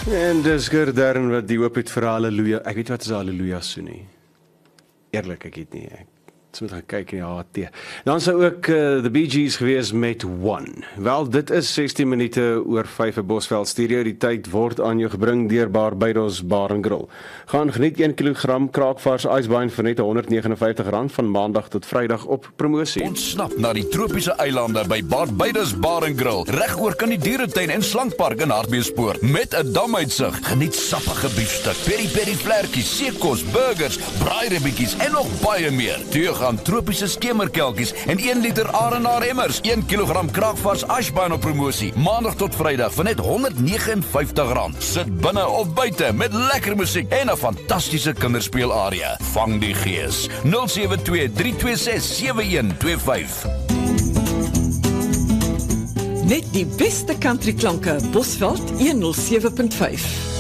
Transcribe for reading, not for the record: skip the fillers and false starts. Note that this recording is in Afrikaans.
En dis Gerdern wat die hoop het vir halleluja. Ek weet wat is halleluja so nie. Eerlik, ek weet nie. Ek moet gaan kyk in die HT. Dan sou ook the Bee Gees gewees met One. Wel, dit is 16 minute oor 5 'n Bosveld Studio. Die tyd word aan jou gebring deur Barbados Bar & Grill. Gaan geniet 1 kg kraakvars ysbein vir net R159 van maandag tot Vrydag op promosie. Ontsnap na die tropiese eilande by Barbados Bar & Grill. Regoor kan die dieretuin en slankpark in Hartbeespoort met 'n damuitsig. Geniet sappige biefstuk, peri-peri vlekkies, seekos, burgers, braairibbietjies en nog baie meer. Aan tropiese skemerkelkies en 1 liter Arenaar emmers. 1 kg kraakvars ashbaan op promosie. Maandag tot Vrydag vir net R159. Sit binne of buite met lekker musiek en 'n fantastiese kinderspeelarea. Vang die gees. 072-326-7125. Net die beste country klanke, Bosveld 107.5.